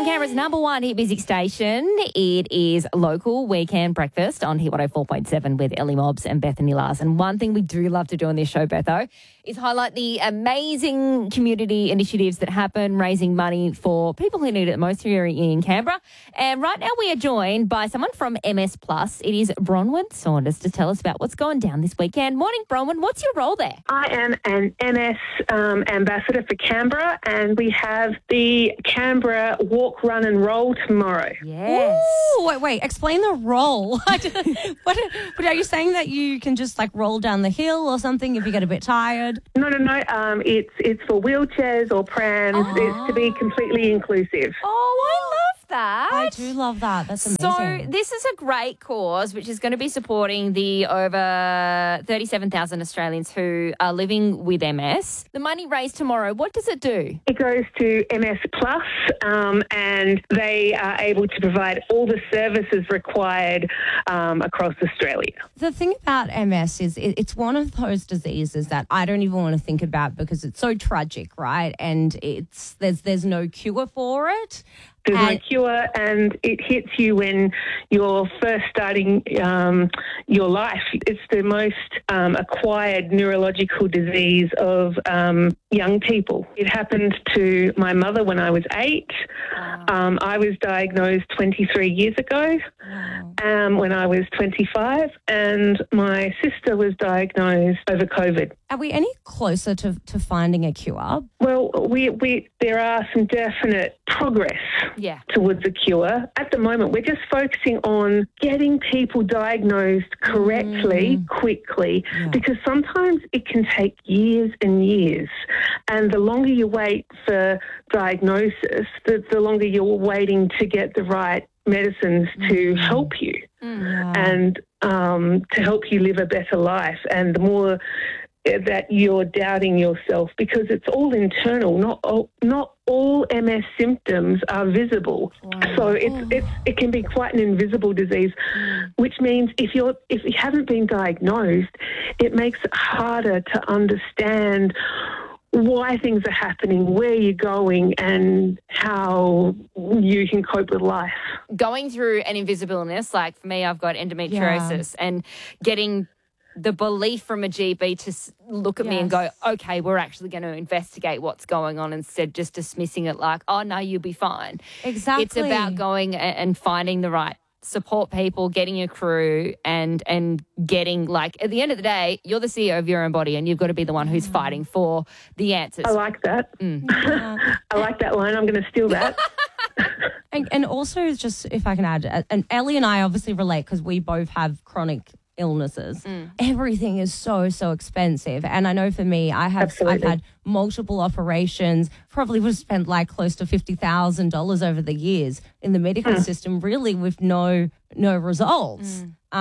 Canberra's number one hit music station. It is local weekend breakfast on Hit 104.7 with Ellie Mobbs and Bethany Lars. And one thing we do love to do on this show, Betho, is highlight the amazing community initiatives that happen, raising money for people who need it most here in Canberra. And right now we are joined by someone from MS Plus. It is Bronwyn Saunders to tell us about what's going down this weekend. Morning, Bronwyn. What's your role there? I am an MS ambassador for Canberra, and we have the Canberra Walk, Run and Roll tomorrow. Yes. Ooh, wait. Explain the roll. What are you saying that you can just like roll down the hill or something if you get a bit tired? No. It's for wheelchairs or prams. It's to be completely inclusive. Oh, I love that. I do love that. That's amazing. So this is a great cause which is going to be supporting the over 37,000 Australians who are living with MS. The money raised tomorrow, what does it do? It goes to MS Plus, and they are able to provide all the services required across Australia. The thing about MS is it's one of those diseases that I don't even want to think about because it's so tragic, right? And there's no cure for it. There's no cure, and it hits you when you're first starting your life. It's the most acquired neurological disease of young people. It happened to my mother when I was 8. Wow. I was diagnosed 23 years ago when I was 25, and my sister was diagnosed over COVID. Are we any closer to finding a cure? Well, there are some definite progress towards a cure. At the moment, we're just focusing on getting people diagnosed correctly, quickly, because sometimes it can take years and years. And the longer you wait for diagnosis, the longer you're waiting to get the right medicines to help you and to help you live a better life. And the more that you're doubting yourself, because it's all internal. Not all MS symptoms are visible. Wow. So it can be quite an invisible disease, which means if you haven't been diagnosed, it makes it harder to understand why things are happening, where you're going, and how you can cope with life. Going through an invisible illness, like for me, I've got endometriosis, and getting the belief from a GP to look at me and go, okay, we're actually going to investigate what's going on instead of just dismissing it like, oh, no, you'll be fine. Exactly. It's about going and finding the right support people, getting a crew and getting, like, at the end of the day, you're the CEO of your own body and you've got to be the one who's fighting for the answers. I like that. I like that line. I'm going to steal that. And also, just if I can add, and Ellie and I obviously relate because we both have chronic illnesses. Everything is so expensive, and I know for me, I've had multiple operations. Probably would have spent like close to $50,000 over the years in the medical system, really with no results.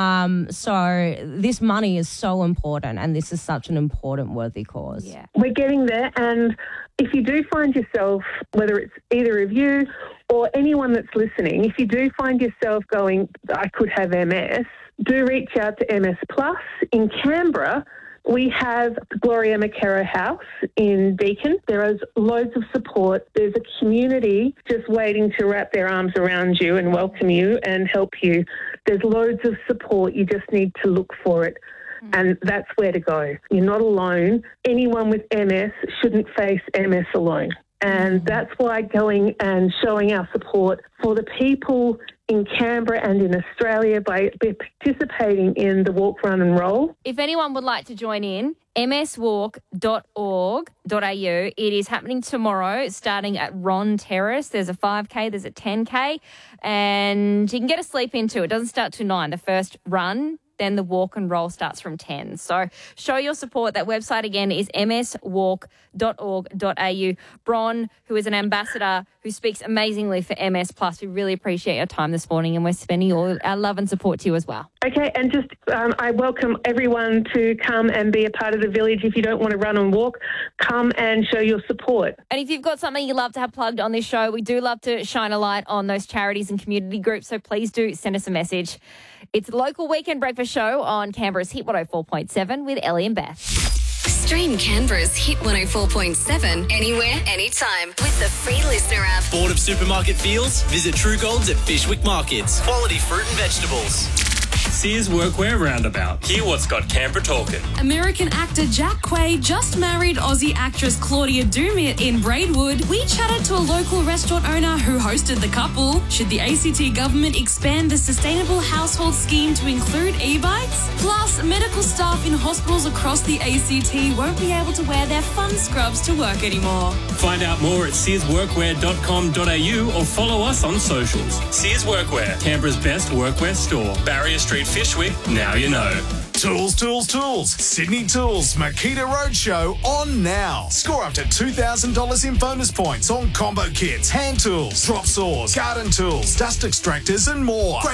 So this money is so important, and this is such an important, worthy cause. Yeah, we're getting there, and if you do find yourself, whether it's either of you or anyone that's listening, if you do find yourself going, I could have MS, do reach out to MS Plus. In Canberra, we have Gloria McKerrow House in Beacon. There is loads of support. There's a community just waiting to wrap their arms around you and welcome you and help you. There's loads of support. You just need to look for it. And that's where to go. You're not alone. Anyone with MS shouldn't face MS alone. And that's why going and showing our support for the people in Canberra and in Australia by participating in the Walk, Run and Roll. If anyone would like to join in, mswalk.org.au. It is happening tomorrow starting at Ron Terrace. There's a 5K, there's a 10K, and you can get a sleep into it. It doesn't start till 9, the first run. Then the walk and roll starts from 10. So show your support. That website again is mswalk.org.au. Bron, who is an ambassador who speaks amazingly for MS Plus, we really appreciate your time this morning, and we're spending all our love and support to you as well. Okay, and just I welcome everyone to come and be a part of the village. If you don't want to run and walk, come and show your support. And if you've got something you'd love to have plugged on this show, we do love to shine a light on those charities and community groups, so please do send us a message. It's the local weekend breakfast show on Canberra's Hit 104.7 with Ellie and Beth. Stream Canberra's Hit 104.7 anywhere, anytime with the free listener app. Bored of supermarket feels? Visit True Golds at Fishwick Markets. Quality fruit and vegetables. Sears Workwear Roundabout. Hear what's got Canberra talking. American actor Jack Quaid just married Aussie actress Claudia Doumit in Braidwood. We chatted to a local restaurant owner who hosted the couple. Should the ACT government expand the Sustainable Household Scheme to include e-bikes? Plus, medical staff in hospitals across the ACT won't be able to wear their fun scrubs to work anymore. Find out more at searsworkwear.com.au or follow us on socials. Sears Workwear, Canberra's best workwear store. Barrier Street, Fishwick, now you know. Tools, tools, tools. Sydney Tools Makita Roadshow on now. Score up to $2,000 in bonus points on combo kits, hand tools, drop saws, garden tools, dust extractors and more.